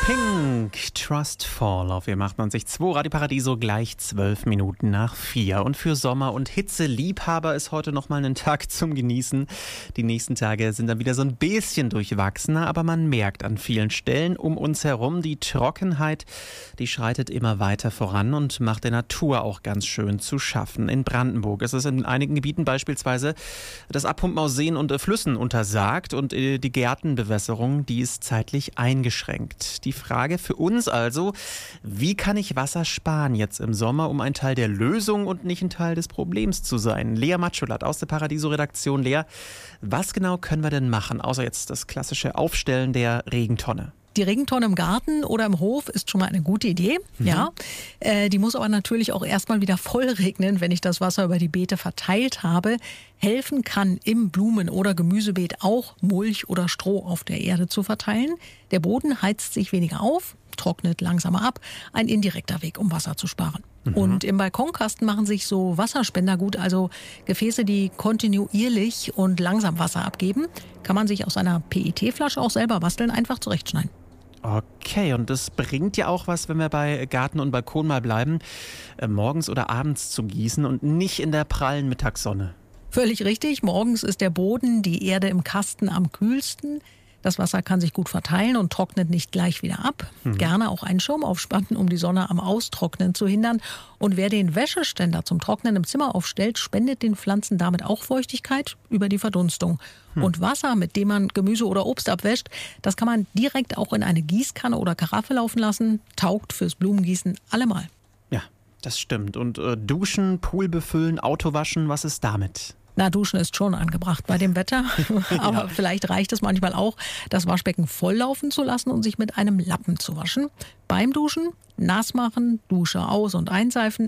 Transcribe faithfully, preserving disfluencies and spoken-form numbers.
Pink, Trust Fall auf M achtundneunzig Komma zwei, Radio Paradiso, gleich zwölf Minuten nach vier. Und für Sommer- und Hitzeliebhaber ist heute nochmal ein Tag zum Genießen. Die nächsten Tage sind dann wieder so ein bisschen durchwachsener, aber man merkt an vielen Stellen um uns herum, die Trockenheit, die schreitet immer weiter voran und macht der Natur auch ganz schön zu schaffen. In Brandenburg ist es in einigen Gebieten beispielsweise das Abpumpen aus Seen und Flüssen untersagt und die Gärtenbewässerung, die ist zeitlich eingeschränkt. Die Frage für uns also, wie kann ich Wasser sparen jetzt im Sommer, um ein Teil der Lösung und nicht ein Teil des Problems zu sein? Lea Matschulat aus der Paradiso-Redaktion. Lea, was genau können wir denn machen, außer jetzt das klassische Aufstellen der Regentonne? Die Regentonne im Garten oder im Hof ist schon mal eine gute Idee. Mhm. Ja, äh, die muss aber natürlich auch erstmal wieder voll regnen, wenn ich das Wasser über die Beete verteilt habe. Helfen kann im Blumen- oder Gemüsebeet auch Mulch oder Stroh auf der Erde zu verteilen. Der Boden heizt sich weniger auf, trocknet langsamer ab. Ein indirekter Weg, um Wasser zu sparen. Mhm. Und im Balkonkasten machen sich so Wasserspender gut, also Gefäße, die kontinuierlich und langsam Wasser abgeben. Kann man sich aus einer P E T-Flasche auch selber basteln, einfach zurechtschneiden. Okay, und das bringt ja auch was, wenn wir bei Garten und Balkon mal bleiben, äh, morgens oder abends zu gießen und nicht in der prallen Mittagssonne. Völlig richtig. Morgens ist der Boden, die Erde im Kasten am kühlsten. Das Wasser kann sich gut verteilen und trocknet nicht gleich wieder ab. Hm. Gerne auch einen Schirm aufspannen, um die Sonne am Austrocknen zu hindern. Und wer den Wäscheständer zum Trocknen im Zimmer aufstellt, spendet den Pflanzen damit auch Feuchtigkeit über die Verdunstung. Hm. Und Wasser, mit dem man Gemüse oder Obst abwäscht, das kann man direkt auch in eine Gießkanne oder Karaffe laufen lassen. Taugt fürs Blumengießen allemal. Ja, das stimmt. Und äh, duschen, Pool befüllen, Auto waschen, was ist damit? Na, duschen ist schon angebracht bei dem Wetter, aber ja. Vielleicht reicht es manchmal auch, das Waschbecken volllaufen zu lassen und sich mit einem Lappen zu waschen. Beim Duschen nass machen, Dusche aus- und einseifen,